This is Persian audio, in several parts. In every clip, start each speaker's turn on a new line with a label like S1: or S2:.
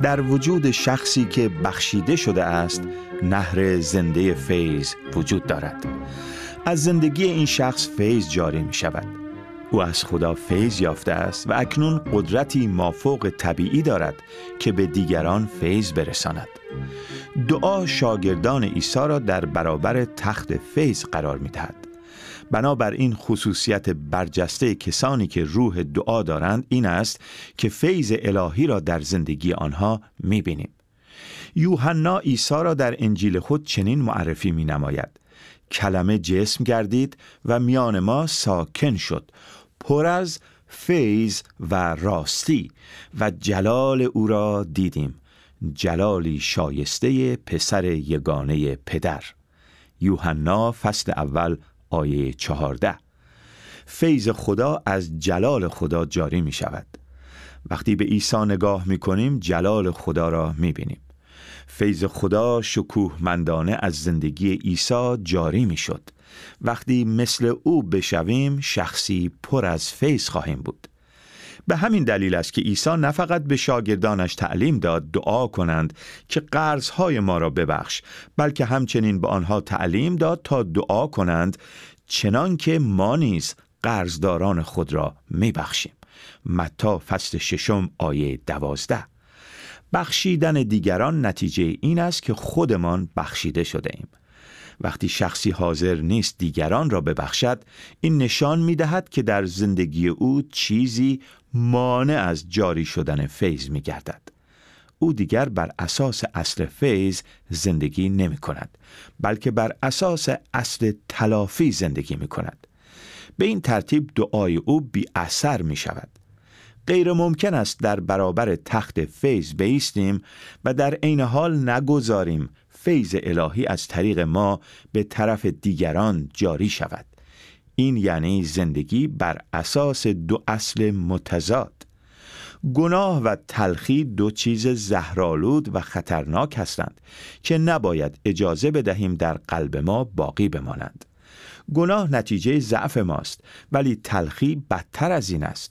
S1: در وجود شخصی که بخشیده شده است نهر زنده فیض وجود دارد. از زندگی این شخص فیض جاری می شود. او از خدا فیض یافته است و اکنون قدرتی مافوق طبیعی دارد که به دیگران فیض برساند. دعا شاگردان عیسی را در برابر تخت فیض قرار می دهد. بنابراین خصوصیت برجسته کسانی که روح دعا دارند این است که فیض الهی را در زندگی آنها می بینیم. یوحنا عیسی را در انجیل خود چنین معرفی می نماید: کلمه جسم گردید و میان ما ساکن شد، پر از فیض و راستی و جلال او را دیدیم، جلالی شایسته پسر یگانه پدر. یوحنا فصل اول آیه 14. فیض خدا از جلال خدا جاری می شود. وقتی به عیسی نگاه می کنیم جلال خدا را می بینیم. فیض خدا شکوهمندانه از زندگی عیسی جاری می شد. وقتی مثل او بشویم شخصی پر از فیض خواهیم بود. به همین دلیل است که عیسی نه فقط به شاگردانش تعلیم داد دعا کنند که قرضهای ما را ببخش، بلکه همچنین به آنها تعلیم داد تا دعا کنند چنان که ما نیز قرضداران خود را میبخشیم. متی فصل 6 آیه 12. بخشیدن دیگران نتیجه این است که خودمان بخشیده شده ایم. وقتی شخصی حاضر نیست دیگران را ببخشد، این نشان می‌دهد که در زندگی او چیزی مانع از جاری شدن فیض می‌گردد. او دیگر بر اساس اصل فیض زندگی نمی‌کند، بلکه بر اساس اصل تلافی زندگی می‌کند. به این ترتیب دعای او بی اثر می‌شود. غیر ممکن است در برابر تخت فیض بایستیم و در عین حال نگذاریم فیض الهی از طریق ما به طرف دیگران جاری شود. این یعنی زندگی بر اساس دو اصل متضاد. گناه و تلخی دو چیز زهرآلود و خطرناک هستند که نباید اجازه بدهیم در قلب ما باقی بمانند. گناه نتیجه ضعف ماست، ولی تلخی بدتر از این است.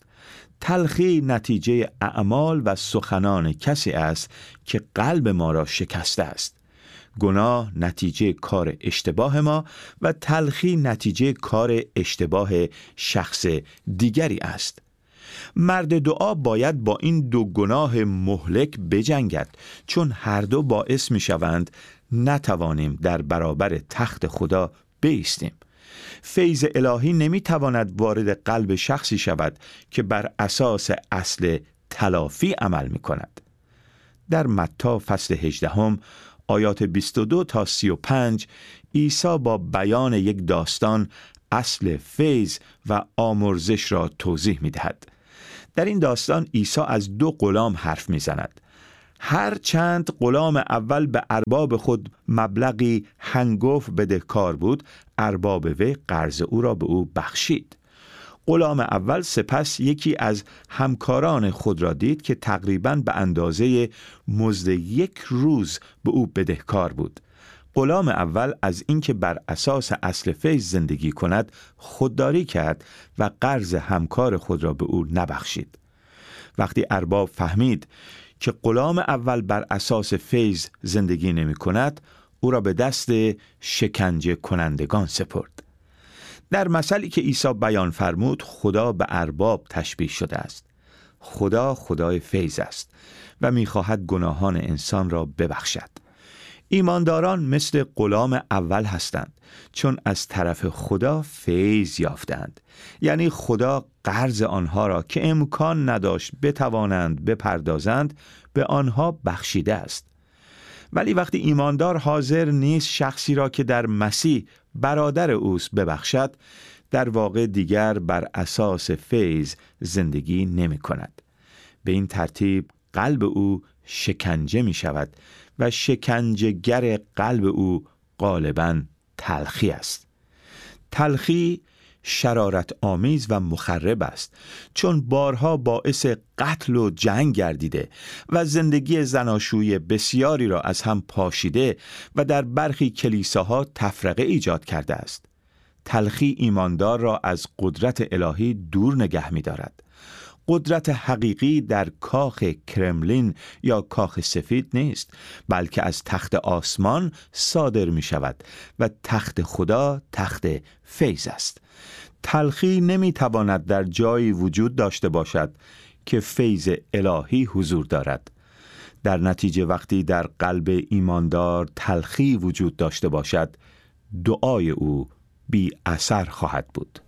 S1: تلخی نتیجه اعمال و سخنان کسی است که قلب ما را شکسته است. گناه نتیجه کار اشتباه ما و تلخی نتیجه کار اشتباه شخص دیگری است. مرد دعا باید با این دو گناه مهلک بجنگد، چون هر دو باعث می شوند نتوانیم در برابر تخت خدا بایستیم. فیض الهی نمی تواند وارد قلب شخصی شود که بر اساس اصل تلافی عمل می کند. در متی فصل 18 آیات 22 تا 35 عیسی با بیان یک داستان اصل فیض و آمرزش را توضیح می دهد. در این داستان عیسی از دو غلام حرف می زند. هر چند غلام اول به ارباب خود مبلغی هنگفت بدهکار بود، ارباب وی قرض او را به او بخشید. غلام اول سپس یکی از همکاران خود را دید که تقریباً به اندازه مزد یک روز به او بدهکار بود. غلام اول از اینکه بر اساس اصل فیض زندگی کند خودداری کرد و قرض همکار خود را به او نبخشید. وقتی ارباب فهمید که غلام اول بر اساس فیض زندگی نمی کند، او را به دست شکنجه کنندگان سپرد. در مثالی که عیسی بیان فرمود خدا به ارباب تشبیه شده است. خدا خدای فیض است و می‌خواهد گناهان انسان را ببخشد. ایمانداران مثل غلام اول هستند، چون از طرف خدا فیض یافتند. یعنی خدا قرض آنها را که امکان نداشت بتوانند بپردازند به آنها بخشیده است. ولی وقتی ایماندار حاضر نیست شخصی را که در مسیح برادر اوست ببخشد، در واقع دیگر بر اساس فیض زندگی نمی کند. به این ترتیب قلب او شکنجه می شود و شکنجهگر قلب او غالباً تلخی است. تلخی شرارت آمیز و مخرب است، چون بارها باعث قتل و جنگ گردیده و زندگی زناشویی بسیاری را از هم پاشیده و در برخی کلیساها تفرقه ایجاد کرده است. تلخی ایماندار را از قدرت الهی دور نگه می دارد. قدرت حقیقی در کاخ کرملین یا کاخ سفید نیست، بلکه از تخت آسمان صادر می شود و تخت خدا تخت فیض است. تلخی نمی تواند در جایی وجود داشته باشد که فیض الهی حضور دارد. در نتیجه وقتی در قلب ایماندار تلخی وجود داشته باشد، دعای او بی اثر خواهد بود.